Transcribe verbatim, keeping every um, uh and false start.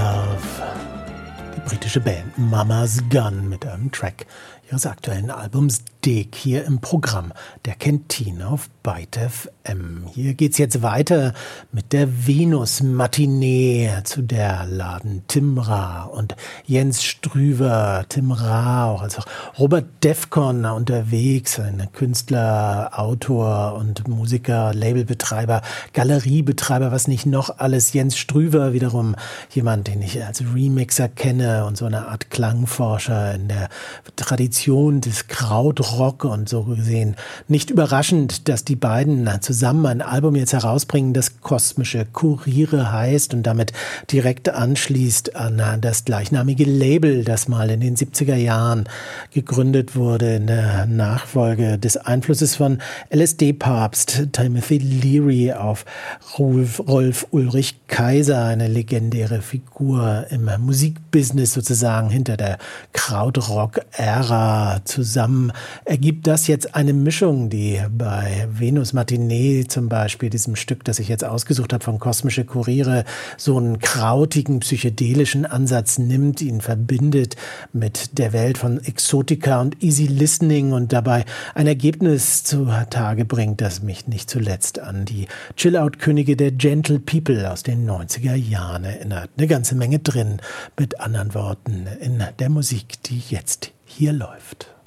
Love. Die britische Band Mama's Gun mit einem Track ihres aktuellen Albums Dig hier im Programm der Kentine auf Byte F M. Hier geht's jetzt weiter mit der Venus-Matinee, zu der laden Tim Ra und Jens Strüver, Tim Ra, auch als auch Robert Defcon unterwegs, ein Künstler, Autor und Musiker, Labelbetreiber, Galeriebetreiber, was nicht noch alles. Jens Strüver wiederum jemand, den ich als Remixer kenne und so eine Art Klangforscher in der Tradition des Krautrock, und so gesehen nicht überraschend, dass die beiden zusammen ein Album jetzt herausbringen, das Kosmische Kuriere heißt und damit direkt anschließt an das gleichnamige Label, das mal in den siebziger Jahren gegründet wurde in der Nachfolge des Einflusses von L S D-Papst Timothy Leary auf Rolf, Rolf Ulrich Kaiser, eine legendäre Figur im Musikbusiness sozusagen hinter der Krautrock-Ära. Zusammen ergibt das jetzt eine Mischung, die bei Venus Matinee zum Beispiel, diesem Stück, das ich jetzt ausgesucht habe von Kosmische Kuriere, so einen krautigen, psychedelischen Ansatz nimmt, ihn verbindet mit der Welt von Exotica und Easy Listening und dabei ein Ergebnis zutage bringt, das mich nicht zuletzt an die Chill-Out-Könige der Gentle People aus den neunziger Jahren erinnert. Eine ganze Menge drin, mit anderen Worten, in der Musik, die jetzt hier läuft.